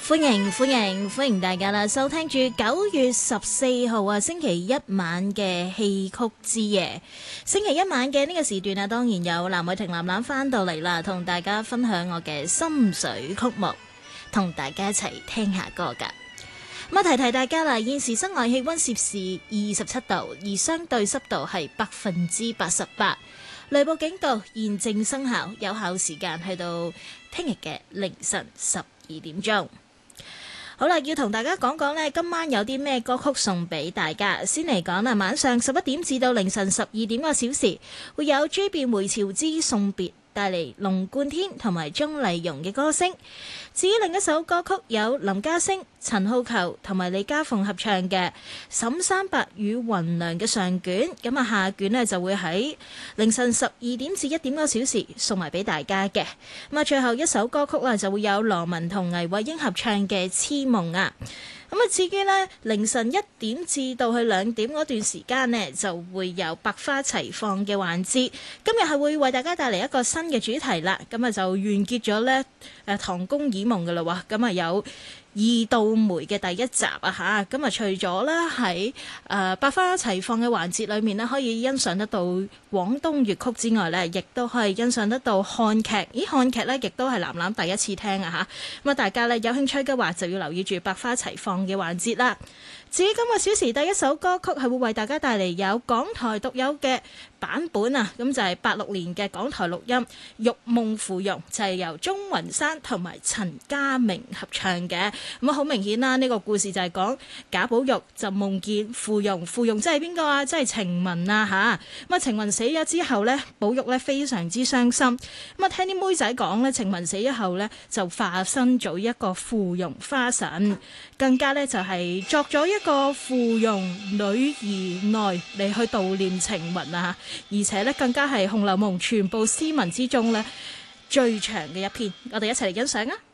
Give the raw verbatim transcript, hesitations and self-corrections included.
歡迎歡迎歡迎大家啦！收聽住九月十四號啊星期一晚嘅戲曲之夜。星期一晚嘅呢個時段啊，當然有藍偉霆藍藍翻到嚟啦，同大家分享我嘅心水曲目，同大家一齊聽下歌噶。咁啊，提提大家啦，現時室外氣溫攝氏二十七度，而相對濕度係百分之八十八。雷暴警告現正生效，有效時間去到聽日嘅凌晨十二點鐘。好啦，要同大家講講呢，今晚有啲咩歌曲送俾大家。先嚟講啦，晚上十一點至到凌晨十二點個小時，會有 J 變回潮之送別，帶嚟龍貫天同埋鍾麗蓉嘅歌聲。至於另一首歌曲有林家聲、陳浩球同埋李家鳳合唱嘅《沈三伯與芸娘》嘅上卷，咁啊下卷呢就會喺凌晨十二點至一點個小時送埋俾大家嘅。咁啊最後一首歌曲呢就會有羅文同倪慧英合唱嘅《痴夢》啊。咁啊至於呢凌晨一點至到去兩點嗰段時間呢，就會有百花齊放嘅環節。今日係會為大家帶嚟一個新嘅主題啦。咁啊就完結咗呢誒唐宮綺夢嘅啦喎。咁啊有二道梅嘅第一集啊嚇，咁啊除咗咧喺誒百花齊放嘅環節裏面咧，可以欣賞得到廣東粵曲之外咧，亦都可以欣賞得到漢劇。咦，漢劇咧亦都係藍藍第一次聽啊嚇，咁啊大家咧有興趣嘅話就要留意住百花齊放嘅環節啦。至於今個小時第一首歌曲係會為大家帶嚟有港台獨有嘅版本啊，咁就係八六年嘅港台錄音《玉夢芙蓉》，就係、是、由鍾雲山同埋陳家明合唱嘅。咁啊好明顯啦，呢、這個故事就係講賈寶玉就夢見芙蓉，芙蓉即係邊個啊？即係晴雯啊吓。咁啊晴雯死咗之後呢，寶玉呢非常之傷心。咁啊聽啲妹仔講呢，晴雯死咗後呢，就化身做一個芙蓉花神，更加呢就係、是、作咗一個芙蓉女兒內嚟去悼念晴雯啊，而且呢更加係《紅樓夢》全部詩文之中呢最長嘅一篇，我哋一齊嚟欣賞啊！